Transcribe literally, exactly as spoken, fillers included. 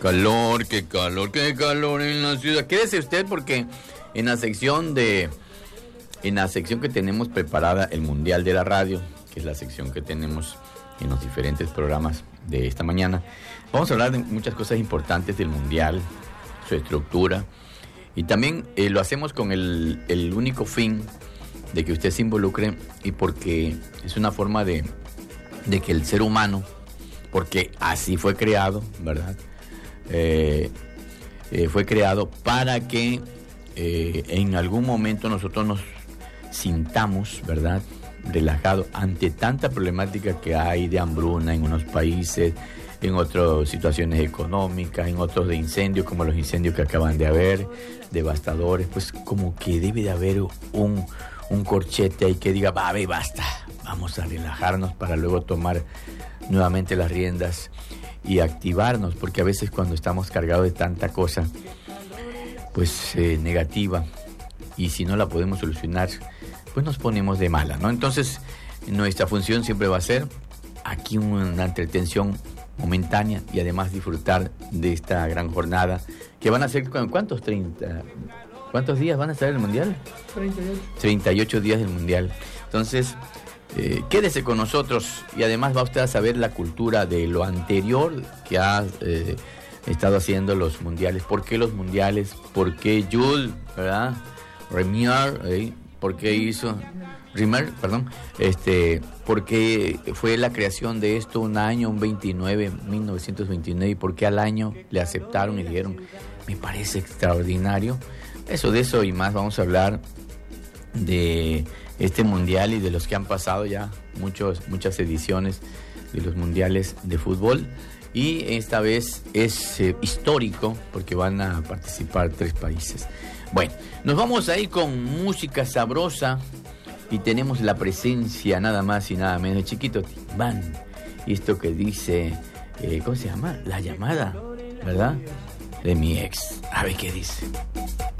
calor, qué calor, qué calor en la ciudad. Quédese usted porque en la sección de, en la sección que tenemos preparada, el Mundial de la Radio, que es la sección que tenemos en los diferentes programas de esta mañana, vamos a hablar de muchas cosas importantes del Mundial, su estructura, y también eh, lo hacemos con el, el único fin de que usted se involucre y porque es una forma de, de que el ser humano, porque así fue creado, ¿verdad? Eh, eh, fue creado para que eh, en algún momento nosotros nos sintamos, ¿verdad?, relajados ante tanta problemática que hay de hambruna en unos países, en otras situaciones económicas, en otros de incendios, como los incendios que acaban de haber, devastadores. Pues como que debe de haber un, un corchete ahí que diga, va, ve, basta, vamos a relajarnos para luego tomar nuevamente las riendas y activarnos, porque a veces cuando estamos cargados de tanta cosa pues eh, negativa, y si no la podemos solucionar, pues nos ponemos de mala, ¿no? Entonces nuestra función siempre va a ser aquí una entretención momentánea y además disfrutar de esta gran jornada que van a ser, ¿cuántos? treinta, ¿cuántos días van a estar en el Mundial? treinta y ocho. treinta y ocho días del Mundial. Entonces Eh, quédese con nosotros y además va usted a saber la cultura de lo anterior que ha eh, estado haciendo los mundiales. ¿Por qué los mundiales? ¿Por qué Jules, verdad? Remier, ¿eh? ¿Por qué hizo? Rimer, perdón. Este, ¿por qué fue la creación de esto un año, un veintinueve, mil novecientos veintinueve? ¿Y por qué al año le aceptaron y dijeron, me parece extraordinario? Eso, de eso y más vamos a hablar de este mundial y de los que han pasado ya muchos, muchas ediciones de los mundiales de fútbol, y esta vez es eh, histórico porque van a participar tres países. Bueno, nos vamos a ir con música sabrosa y tenemos la presencia nada más y nada menos de Chiquito Timbán, y esto que dice eh, ¿cómo se llama? La llamada, ¿verdad? De mi ex. A ver qué dice.